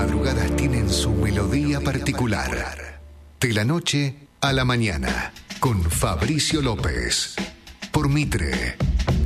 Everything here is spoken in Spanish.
madrugadas tienen su melodía particular. De la noche a la mañana, con Fabricio López. Por Mitre.